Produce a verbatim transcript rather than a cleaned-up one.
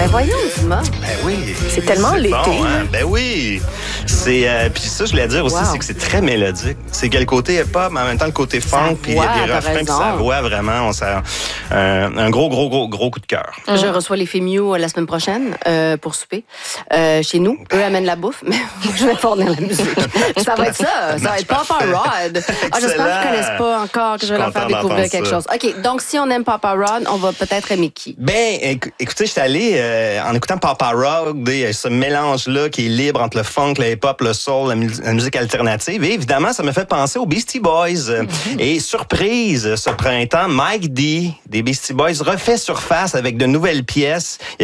Ben voyons, Dumas. Ben oui. C'est tellement l'été. Bon, hein? Ben oui. C'est euh, puis ça, je voulais dire aussi, Wow. c'est que c'est très mélodique. C'est qu'il y a le côté hip-hop, mais en même temps le côté funk, puis il y a des t'as refrains, puis raison. sa voix vraiment, on ça, euh, un gros, gros, gros, gros coup de cœur. Je reçois les Fémiaux la semaine prochaine euh, pour souper euh, chez nous. Eux amènent la bouffe, mais je vais fournir la musique. Ça va être ça. Ça va être Papa Rod. Ah, j'espère qu'ils ne connaissent pas encore, que je vais leur faire content découvrir d'entendre quelque ça. chose. OK, donc si on aime Papa Rod, on va peut-être aimer qui? Ben, éc- écoutez, j'étais allé euh, en écoutant Papa Rock, des- ce mélange-là qui est libre entre le funk, le hip-hop, le soul, la, mu- la musique alternative. Et évidemment, ça me fait penser aux Beastie Boys. Euh, Et surprise, ce printemps, Mike D des Beastie Boys refait surface avec de nouvelles pièces.